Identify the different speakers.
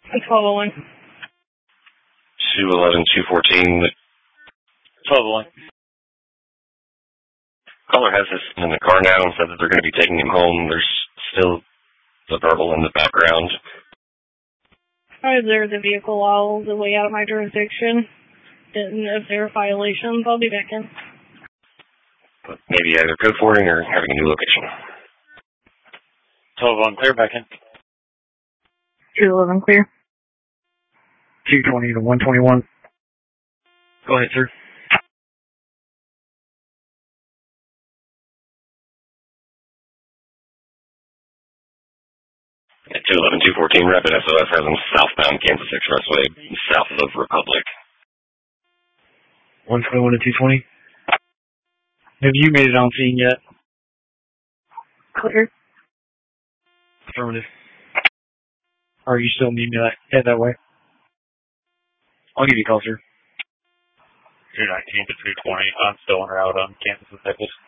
Speaker 1: 1201.
Speaker 2: 211-214.
Speaker 3: 1201.
Speaker 2: Caller has this in the car now and said that they're going to be taking him home. There's still the verbal in the background.
Speaker 1: I observed the vehicle while the way out of my jurisdiction. If there are violations, I'll be back in.
Speaker 2: But maybe either code forwarding or having a new location.
Speaker 3: 1201, clear back in.
Speaker 1: 211, clear.
Speaker 4: 220 to 121.
Speaker 2: Go ahead, sir. At 211-214, Rapid SOS has them southbound Kansas Expressway, south of Republic.
Speaker 4: 121 to 220. Have you made it on scene yet?
Speaker 1: Clear.
Speaker 4: Affirmative. Or you still need me to head that way? I'll give you a call, sir.
Speaker 3: 219 to 220. I'm still en route on Kansas and Texas.